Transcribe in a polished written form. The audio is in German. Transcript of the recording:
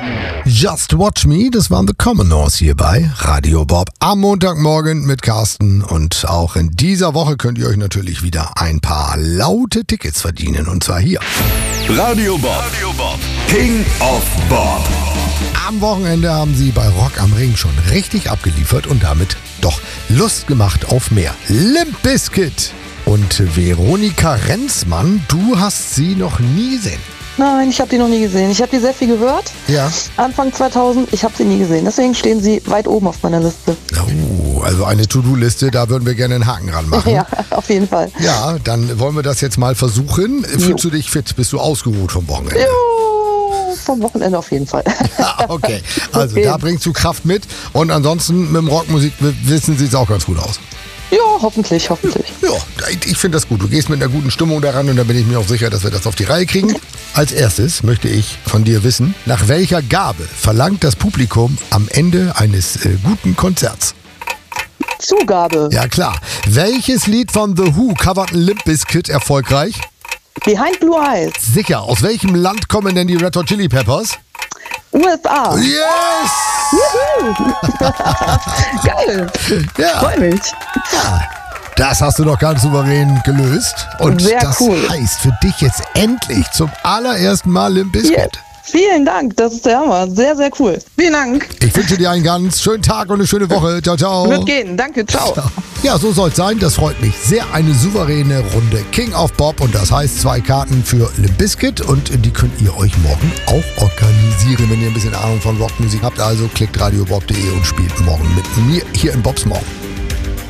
Just Watch Me, das waren The Commodores hier bei Radio Bob am Montagmorgen mit Carsten. Und auch in dieser Woche könnt ihr euch natürlich wieder ein paar laute Tickets verdienen. Und zwar hier. Radio Bob, King of Bob. Am Wochenende haben sie bei Rock am Ring schon richtig abgeliefert und damit doch Lust gemacht auf mehr. Limp Bizkit. Und Veronika Renzmann, du hast sie noch nie gesehen. Nein, ich habe die noch nie gesehen. Ich habe die sehr viel gehört. Ja. Anfang 2000, ich habe sie nie gesehen. Deswegen stehen sie weit oben auf meiner Liste. Oh, also eine To-Do-Liste, da würden wir gerne einen Haken ranmachen. Ja, auf jeden Fall. Ja, dann wollen wir das jetzt mal versuchen. Fühlst du dich fit? Bist du ausgeruht vom Wochenende? Jo, vom Wochenende auf jeden Fall. Okay, also da bringst du Kraft mit. Und ansonsten mit dem Rockmusik wissen sieht es auch ganz gut aus. Ja, hoffentlich. Ja, ich finde das gut. Du gehst mit einer guten Stimmung daran und da bin ich mir auch sicher, dass wir das auf die Reihe kriegen. Als erstes möchte ich von dir wissen, nach welcher Gabe verlangt das Publikum am Ende eines guten Konzerts? Zugabe. Ja klar. Welches Lied von The Who covert Limp Bizkit erfolgreich? Behind Blue Eyes. Sicher. Aus welchem Land kommen denn die Red Hot Chili Peppers? USA. Yes! Geil. Ja. Freu mich. Ja, das hast du doch ganz souverän gelöst. Und Sehr das cool. heißt für dich jetzt endlich zum allerersten Mal Limp Bizkit. Yeah. Vielen Dank, das ist der Hammer. Sehr, sehr cool. Vielen Dank. Ich wünsche dir einen ganz schönen Tag und eine schöne Woche. Ciao, ciao. Wird gehen. Danke, ciao. Ja, so soll es sein. Das freut mich sehr. Eine souveräne Runde King of Bob. Und das heißt 2 Karten für Limp Bizkit. Und die könnt ihr euch morgen auch organisieren, wenn ihr ein bisschen Ahnung von Rockmusik habt. Also klickt radiobob.de und spielt morgen mit mir hier in Bobs Morgen.